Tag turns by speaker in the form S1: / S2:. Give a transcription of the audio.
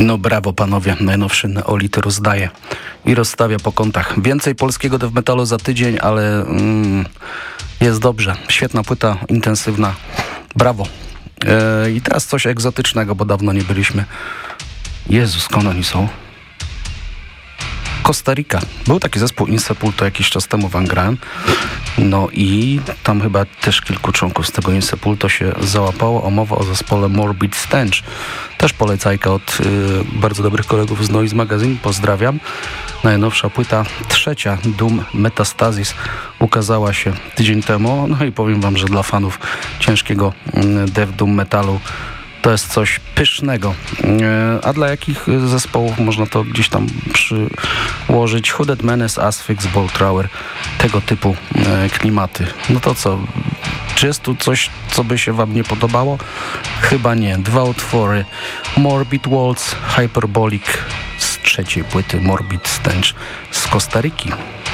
S1: No brawo panowie, najnowszy Neolit rozdaje i rozstawia po kątach. Więcej polskiego death metalu za tydzień, ale jest dobrze. Świetna płyta, intensywna. Brawo. I teraz coś egzotycznego, bo dawno nie byliśmy. Jezus, skąd oni są? Kostaryka. Był taki zespół Insepulto jakiś czas temu wam grałem. No i tam chyba też kilku członków z tego Insepulto się załapało. Mowa o zespole Morbid Stench. Też polecajka od bardzo dobrych kolegów z Noise Magazine. Pozdrawiam. Najnowsza płyta, trzecia, Doom Metastasis, ukazała się tydzień temu. No i powiem wam, że dla fanów ciężkiego death doom metalu to jest coś pysznego. A dla jakich zespołów można to gdzieś tam przyłożyć? Hooded Menace, Asphyx, Bolt Thrower, tego typu klimaty. No to co? Czy jest tu coś, co by się wam nie podobało? Chyba nie. Dwa utwory. Morbid Waltz, Hyperbolic z trzeciej płyty Morbid Stench z Kostaryki.